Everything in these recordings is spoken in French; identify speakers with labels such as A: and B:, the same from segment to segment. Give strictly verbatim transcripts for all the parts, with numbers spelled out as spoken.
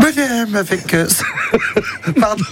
A: Bonhomme avec... Euh... Pardon.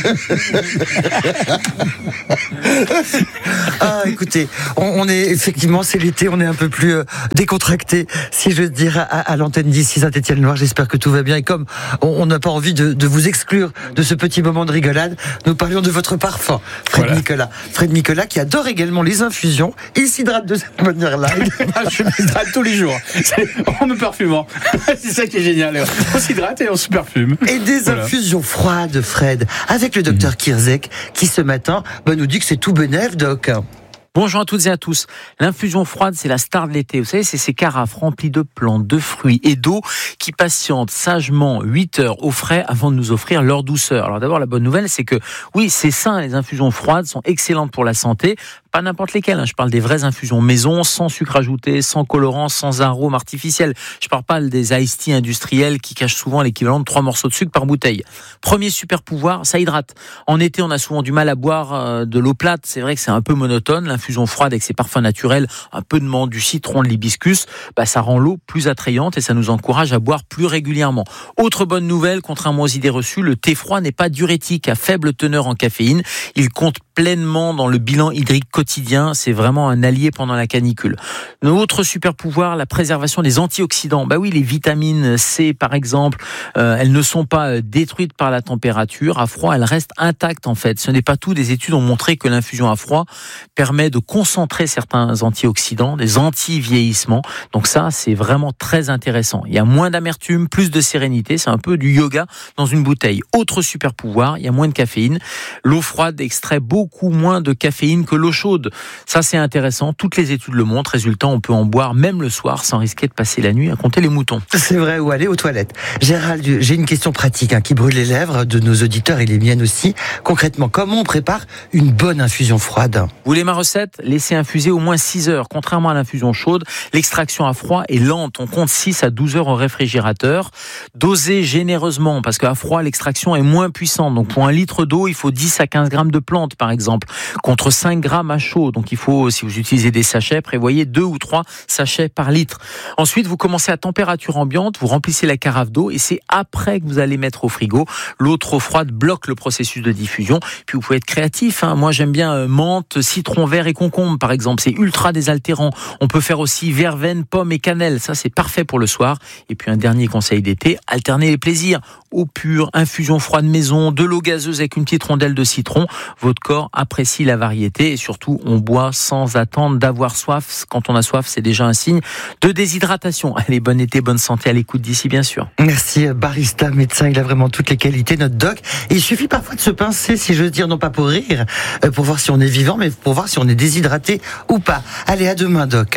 A: Ah, écoutez, on, on est effectivement, c'est l'été, on est un peu plus euh, décontracté, si je veux dire, à, à l'antenne d'ici Saint-Étienne-Loire. J'espère que tout va bien. Et comme on n'a pas envie de, de vous exclure de ce petit moment de rigolade, nous parlions de votre parfum, Fred voilà. Nicolas. Fred Nicolas qui adore également les infusions. Il s'hydrate de cette manière-là.
B: Je m'hydrate tous les jours. C'est, en me parfumant. C'est ça qui est génial. On s'hydrate et on se parfume.
A: Et des voilà. infusions froides, Fred, avec le docteur mmh. Kierzek, qui ce matin bah, nous dit que c'est tout bénef, Doc.
C: Bonjour à toutes et à tous. L'infusion froide, c'est la star de l'été. Vous savez, c'est ces carafes remplies de plantes, de fruits et d'eau qui patientent sagement huit heures au frais avant de nous offrir leur douceur. Alors d'abord, la bonne nouvelle, c'est que oui, c'est sain, les infusions froides sont excellentes pour la santé. Pas n'importe lesquelles, hein. Je parle des vraies infusions maison, sans sucre ajouté, sans colorant, sans arôme artificiel. Je parle pas des iced tea industriels qui cachent souvent l'équivalent de trois morceaux de sucre par bouteille. Premier super pouvoir, ça hydrate. En été, on a souvent du mal à boire de l'eau plate. C'est vrai que c'est un peu monotone. L'infusion froide avec ses parfums naturels, un peu de menthe, du citron, de l'hibiscus, bah, ça rend l'eau plus attrayante et ça nous encourage à boire plus régulièrement. Autre bonne nouvelle, contrairement aux idées reçues, le thé froid n'est pas diurétique, à faible teneur en caféine. Il compte pleinement dans le bilan hydrique quotidien. C'est vraiment un allié pendant la canicule. Notre super pouvoir, la préservation des antioxydants. Bah oui, les vitamines C, par exemple, euh, elles ne sont pas détruites par la température. À froid, elles restent intactes, en fait. Ce n'est pas tout. Des études ont montré que l'infusion à froid permet de concentrer certains antioxydants, des anti-vieillissements. Donc ça, c'est vraiment très intéressant. Il y a moins d'amertume, plus de sérénité. C'est un peu du yoga dans une bouteille. Autre super pouvoir, il y a moins de caféine. L'eau froide extrait beaucoup beaucoup moins de caféine que l'eau chaude. Ça, c'est intéressant. Toutes les études le montrent. Résultat, on peut en boire même le soir sans risquer de passer la nuit à compter les moutons.
A: C'est vrai, ou aller aux toilettes. Gérald, j'ai une question pratique hein, qui brûle les lèvres de nos auditeurs et les miennes aussi. Concrètement, comment on prépare une bonne infusion froide ?
C: Vous voulez ma recette ? Laissez infuser au moins six heures. Contrairement à l'infusion chaude, l'extraction à froid est lente. On compte six à douze heures au réfrigérateur. Dosez généreusement parce qu'à froid, l'extraction est moins puissante. Donc, pour un litre d'eau, il faut dix à quinze grammes de plantes, par exemple, contre cinq grammes à chaud. Donc il faut, si vous utilisez des sachets, prévoyez deux ou trois sachets par litre. Ensuite, vous commencez à température ambiante, vous remplissez la carafe d'eau et c'est après que vous allez mettre au frigo. L'eau trop froide bloque le processus de diffusion. Puis vous pouvez être créatif. Hein. Moi, j'aime bien euh, menthe, citron vert et concombre, par exemple. C'est ultra désaltérant. On peut faire aussi verveine, pomme et cannelle. Ça, c'est parfait pour le soir. Et puis un dernier conseil d'été, alternez les plaisirs. Eau pure, infusion froide maison, de l'eau gazeuse avec une petite rondelle de citron. Votre corps apprécie la variété et surtout, on boit sans attendre d'avoir soif. Quand on a soif, c'est déjà un signe de déshydratation. Allez, bon été, bonne santé à l'écoute d'ici, bien sûr.
A: Merci, barista, médecin, il a vraiment toutes les qualités, notre doc. Et il suffit parfois de se pincer, si je veux dire, non pas pour rire, pour voir si on est vivant, mais pour voir si on est déshydraté ou pas. Allez, à demain, doc.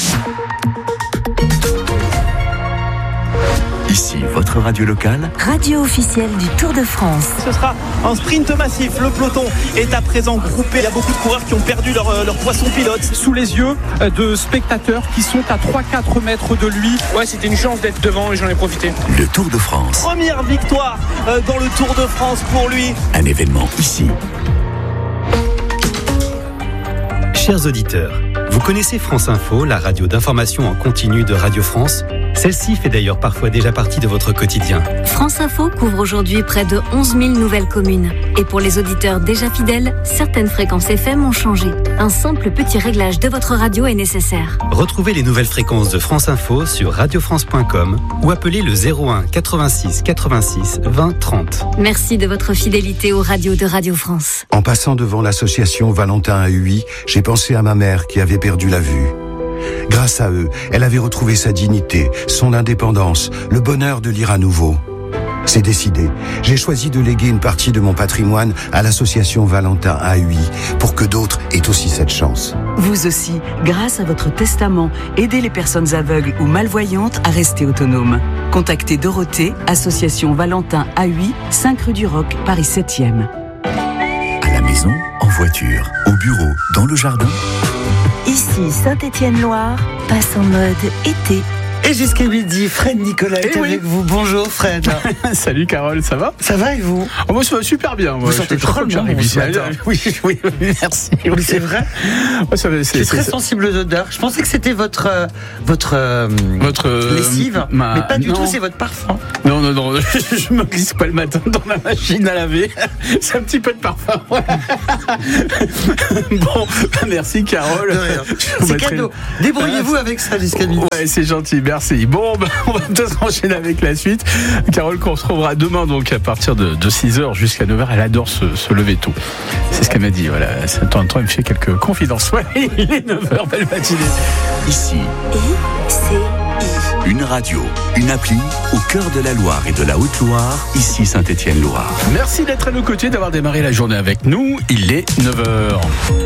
D: Ici, votre radio locale.
E: Radio officielle du Tour de France.
F: Ce sera un sprint massif. Le peloton est à présent groupé. Il y a beaucoup de coureurs qui ont perdu leur, leur poisson pilote.
G: Sous les yeux de spectateurs qui sont à trois à quatre mètres de lui.
H: Ouais, c'était une chance d'être devant et j'en ai profité.
D: Le Tour de France.
F: Première victoire dans le Tour de France pour lui.
D: Un événement ici.
I: Chers auditeurs, vous connaissez France Info, la radio d'information en continu de Radio France ? Celle-ci fait d'ailleurs parfois déjà partie de votre quotidien.
E: France Info couvre aujourd'hui près de onze mille nouvelles communes. Et pour les auditeurs déjà fidèles, certaines fréquences F M ont changé. Un simple petit réglage de votre radio est nécessaire.
I: Retrouvez les nouvelles fréquences de France Info sur radio france point com ou appelez le zéro un quatre-vingt-six quatre-vingt-six vingt trente.
E: Merci de votre fidélité aux radios de Radio France.
J: En passant devant l'association Valentin à Huy, j'ai pensé à ma mère qui avait perdu la vue. Grâce à eux, elle avait retrouvé sa dignité, son indépendance, le bonheur de lire à nouveau. C'est décidé. J'ai choisi de léguer une partie de mon patrimoine à l'association Valentin à Huy pour que d'autres aient aussi cette chance.
K: Vous aussi, grâce à votre testament, aidez les personnes aveugles ou malvoyantes à rester autonomes. Contactez Dorothée, association Valentin à Huy, cinq rue du Roc, Paris septième.
D: À la maison, en voiture, au bureau, dans le jardin.
E: Ici, Saint-Étienne-Loire, passe en mode été.
A: Et jusqu'à midi, Fred Nicolas est et avec oui. vous. Bonjour Fred.
B: Salut Carole, ça va ?
A: Ça va et vous ?
B: Oh, moi, ça va super bien. Moi.
A: Vous sentez trop bien ce matin.
B: Oui, oui, merci.
A: Oui, c'est vrai.
B: Ouais, ça va, c'est,
A: je suis très
B: c'est,
A: sensible aux odeurs. Je pensais que c'était votre euh, votre, euh,
B: votre
A: lessive,
B: ma...
A: mais pas du
B: non.
A: tout. C'est votre parfum.
B: Non, non, non, non, je me glisse pas le matin dans la machine à laver. C'est un petit peu de parfum. Bon, merci Carole.
A: C'est cadeau. Débrouillez-vous avec ça jusqu'à midi.
B: Ouais, c'est gentil, merci. Bon, ben, on va peut-être enchaîner avec la suite. Carole qu'on retrouvera demain donc à partir de, de six heures jusqu'à neuf heures. Elle adore se, se lever tôt. C'est ce qu'elle m'a dit. Voilà, ça temps en temps, elle me fait quelques confidences. Ouais, il est neuf heures, belle matinée.
D: Ici, une radio, une appli au cœur de la Loire et de la Haute-Loire, ici Saint-Étienne-Loire.
B: Merci d'être à nos côtés, d'avoir démarré la journée avec nous. Il est neuf heures.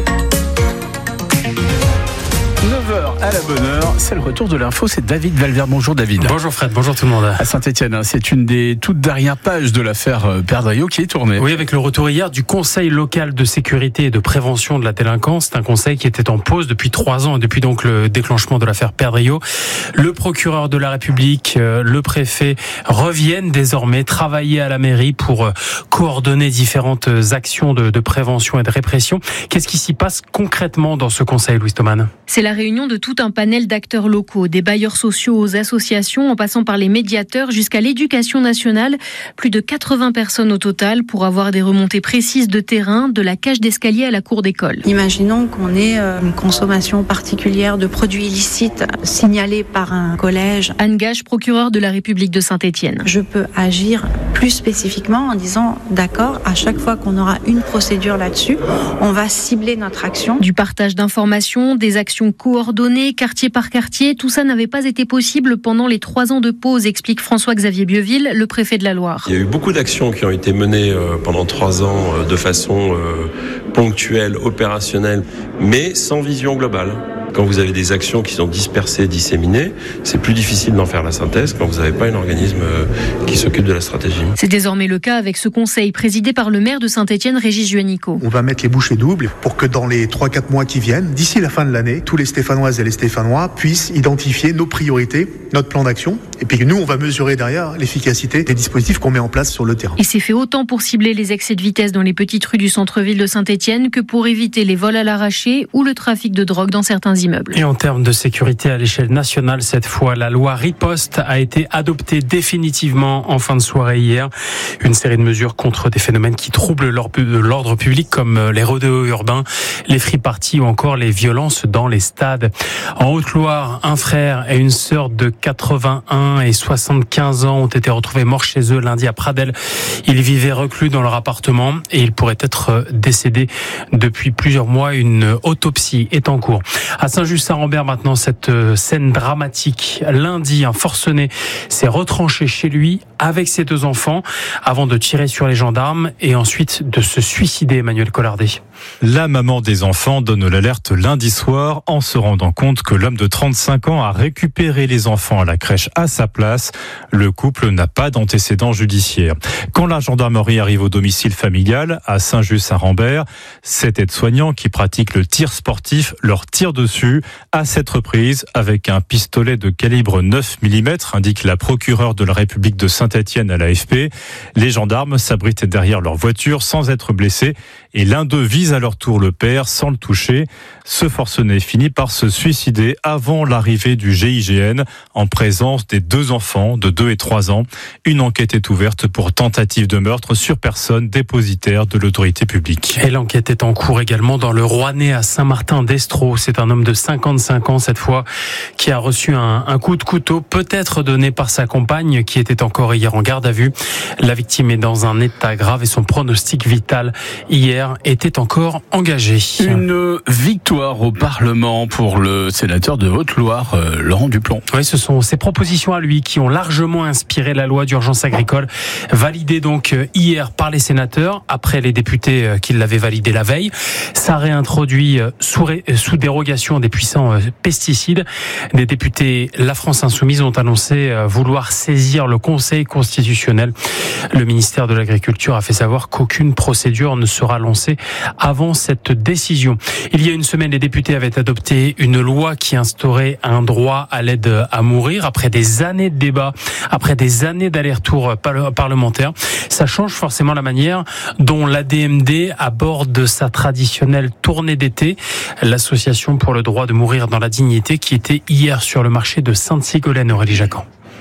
B: neuf heures à la bonne heure, c'est le retour de l'info, c'est David Valverde. Bonjour David.
L: Bonjour Fred, bonjour tout le monde.
B: À Saint-Étienne, c'est une des toutes dernières pages de l'affaire Perdriau qui est tournée.
L: Oui, avec le retour hier du Conseil local de sécurité et de prévention de la délinquance. C'est un conseil qui était en pause depuis trois ans, depuis donc le déclenchement de l'affaire Perdriau. Le procureur de la République, le préfet reviennent désormais travailler à la mairie pour coordonner différentes actions de, de prévention et de répression. Qu'est-ce qui s'y passe concrètement dans ce conseil, Louis Thoman ?
M: C'est la réunion de tout un panel d'acteurs locaux, des bailleurs sociaux aux associations, en passant par les médiateurs jusqu'à l'éducation nationale. Plus de quatre-vingts personnes au total pour avoir des remontées précises de terrain, de la cage d'escalier à la cour d'école.
N: Imaginons qu'on ait une consommation particulière de produits illicites signalés par un collège.
M: Anne Gage, procureure de la République de Saint-Étienne.
N: Je peux agir plus spécifiquement en disant, d'accord, à chaque fois qu'on aura une procédure là-dessus, on va cibler notre action.
M: Du partage d'informations, des actions coordonnées, quartier par quartier, tout ça n'avait pas été possible pendant les trois ans de pause, explique François-Xavier Bieuville, le préfet de la Loire.
O: Il y a eu beaucoup d'actions qui ont été menées pendant trois ans de façon ponctuelle, opérationnelle, mais sans vision globale. Quand vous avez des actions qui sont dispersées, disséminées, c'est plus difficile d'en faire la synthèse quand vous n'avez pas un organisme qui s'occupe de la stratégie.
M: C'est désormais le cas avec ce conseil présidé par le maire de Saint-Étienne, Régis Juanico.
P: On va mettre les bouchées doubles pour que dans les trois quatre mois qui viennent, d'ici la fin de l'année, tous les Stéphanoises et les Stéphanois puissent identifier nos priorités, notre plan d'action, et puis nous, on va mesurer derrière l'efficacité des dispositifs qu'on met en place sur le terrain.
M: Et c'est fait autant pour cibler les excès de vitesse dans les petites rues du centre-ville de Saint-Étienne que pour éviter les vols à l'arraché ou le trafic de drogue dans certains immeubles.
L: Et en termes de sécurité à l'échelle nationale, cette fois, la loi Riposte a été adoptée définitivement en fin de soirée hier. Une série de mesures contre des phénomènes qui troublent l'ordre public comme les rodéos urbains, les free-parties ou encore les violences dans les stades. En Haute-Loire, un frère et une sœur de quatre-vingt-un et soixante-quinze ans ont été retrouvés morts chez eux lundi à Pradelles. Ils vivaient reclus dans leur appartement et ils pourraient être décédés depuis plusieurs mois. Une autopsie est en cours. À Saint-Just-Saint-Rambert maintenant, cette scène dramatique. Lundi, un forcené s'est retranché chez lui avec ses deux enfants avant de tirer sur les gendarmes et ensuite de se suicider, Emmanuel Collardet.
Q: La maman des enfants donne l'alerte lundi soir en se rendant compte que l'homme de trente-cinq ans a récupéré les enfants à la crèche à sa place. Le couple n'a pas d'antécédent judiciaire. Quand la gendarmerie arrive au domicile familial à Saint-Just-Saint-Rambert, cet aide-soignant qui pratique le tir sportif leur tire dessus à cette reprise avec un pistolet de calibre neuf millimètres, indique la procureure de la République de Saint-Étienne à l'A F P. Les gendarmes s'abritent derrière leur voiture sans être blessés et l'un d'eux vise à leur tour le père sans le toucher. Ce forcené finit par se suicider avant l'arrivée du G I G N en présence des deux enfants de deux et trois ans. Une enquête est ouverte pour tentative de meurtre sur personne dépositaire de l'autorité publique.
L: Et l'enquête est en cours également dans le Rouennais à Saint-Martin-d'Estro. C'est un homme de cinquante-cinq ans cette fois qui a reçu un, un coup de couteau peut-être donné par sa compagne qui était encore hier en garde à vue. La victime est dans un état grave et son pronostic vital hier était encore engagé.
B: Une victoire au Parlement pour le sénateur de Haute-Loire, euh, Laurent Duplon.
L: Oui, ce sont ses propositions à lui qui ont largement inspiré la loi d'urgence agricole, validée donc hier par les sénateurs, après les députés qui l'avaient validée la veille. Ça réintroduit sous, sous dérogation des puissants pesticides. Des députés La France Insoumise ont annoncé vouloir saisir le Conseil constitutionnel. Le ministère de l'Agriculture a fait savoir qu'aucune procédure ne sera lancée avant cette décision. Il y a une semaine, les députés avaient adopté une loi qui instaurait un droit à l'aide à mourir après des années de débats, après des années d'aller-retour parlementaire. Ça change forcément la manière dont l'A D M D aborde sa traditionnelle tournée d'été. L'association pour le droit de mourir dans la dignité qui était hier sur le marché de Sainte-Sigolène, Aurélie Jacquan.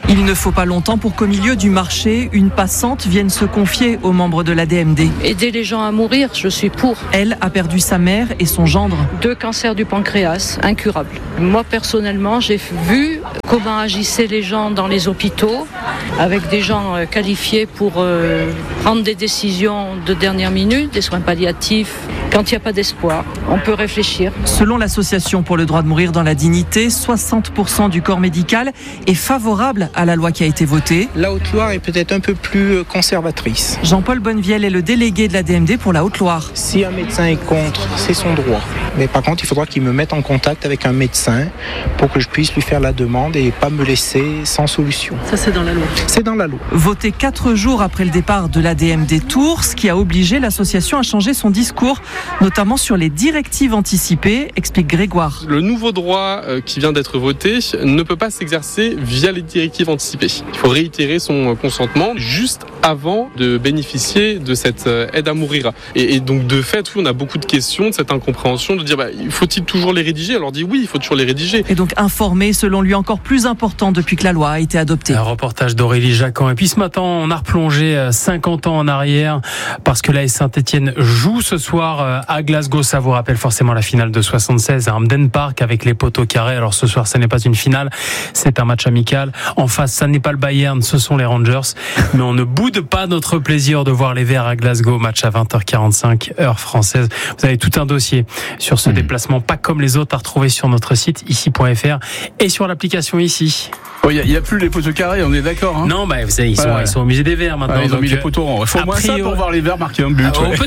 R: Il ne faut pas longtemps pour qu'au milieu du marché, une passante vienne se confier aux membres de l'A D M D.
S: Aider les gens à mourir, je suis pour.
R: Elle a perdu sa mère et son gendre.
S: Deux cancers du pancréas, incurables. Moi, personnellement, j'ai vu comment agissaient les gens dans les hôpitaux, avec des gens qualifiés pour euh, prendre des décisions de dernière minute, des soins palliatifs. Quand il n'y a pas d'espoir, on peut réfléchir.
R: Selon l'Association pour le droit de mourir dans la dignité, soixante pour cent du corps médical est favorable à la loi qui a été votée.
H: La Haute-Loire est peut-être un peu plus conservatrice.
R: Jean-Paul Bonnevielle est le délégué de l'A D M D pour la Haute-Loire.
H: Si un médecin est contre, c'est son droit. Mais par contre, il faudra qu'il me mette en contact avec un médecin pour que je puisse lui faire la demande et pas me laisser sans solution.
R: Ça, c'est dans la loi.
H: C'est dans la loi.
R: Voté quatre jours après le départ de l'A D M D Tours, ce qui a obligé l'association à changer son discours, notamment sur les directives anticipées, explique Grégoire.
T: Le nouveau droit qui vient d'être voté ne peut pas s'exercer via les directives anticipées. Il faut réitérer son consentement juste avant de bénéficier de cette aide à mourir. Et, et donc de fait, oui, on a beaucoup de questions, de cette incompréhension, de dire bah, faut-il toujours les rédiger ? Alors on dit oui, il faut toujours les rédiger.
R: Et donc informer, selon lui, encore plus important depuis que la loi a été adoptée.
L: Un reportage d'Aurélie Jacquin. Et puis ce matin, on a replongé cinquante ans en arrière parce que l'A S Saint-Etienne joue ce soir à Glasgow. Ça vous rappelle forcément la finale de soixante-seize à Hampden Park avec les poteaux carrés. Alors ce soir, ce n'est pas une finale, c'est un match amical. En face, ça n'est pas le Bayern, ce sont les Rangers. Mais on ne boude pas notre plaisir de voir les Verts à Glasgow. Match à vingt heures quarante-cinq, heure française. Vous avez tout un dossier sur ce mmh. déplacement, pas comme les autres, à retrouver sur notre site ici point f r et sur l'application Ici.
B: Il oh, n'y a, a plus les poteaux carrés, on est d'accord. Hein
L: non, bah, vous savez, ils, voilà. sont, ils sont au musée des Verts maintenant.
B: Ah, ils ont mis les poteaux ronds. Il faut au moins ça pour voir les Verts marquer un but.
L: Ah, ouais.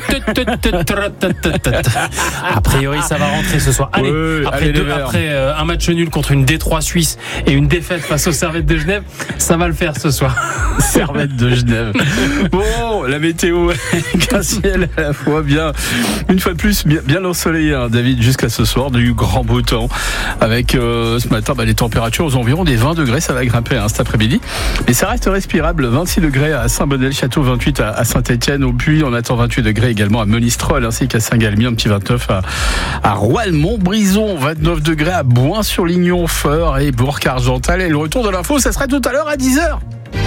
L: A priori, ça va rentrer ce soir. Allez, ouais, après, allez, deux, après euh, un match nul contre une D trois suisse et une défaite face aux Servettes de Genève, ça va le faire ce soir.
B: Servettes de Genève. Bon, la météo, Gracielle à la fois bien, une fois de plus, bien, bien ensoleillé, hein, David, jusqu'à ce soir, du grand beau temps, avec euh, ce matin bah, les températures aux environs des vingt degrés. Ça va grimper hein, cet après-midi, mais ça reste respirable. vingt-six degrés à Saint-Bonnet-le-Château, vingt-huit à Saint-Etienne, au Puy. On attend vingt-huit degrés également à Monistrol ainsi qu'à Saint-Galmier, un petit vingt-neuf à, à Roanne-Montbrison, vingt-neuf degrés à Boin-sur-Lignon, Feur et Bourg-Argental. Et le retour de l'info, ça sera tout à l'heure à dix heures.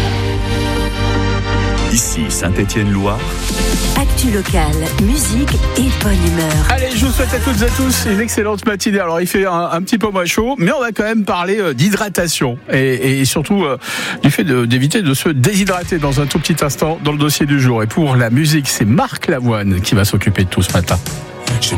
D: Ici Saint-Etienne-Loire.
E: Actu locale, musique et bonne humeur.
B: Allez, je vous souhaite à toutes et à tous une excellente matinée. Alors il fait un, un petit peu moins chaud, mais on va quand même parler euh, d'hydratation et, et surtout euh, du fait de, d'éviter de se déshydrater dans un tout petit instant dans le dossier du jour. Et pour la musique, c'est Marc Lavoine qui va s'occuper de tout ce matin.
U: J'ai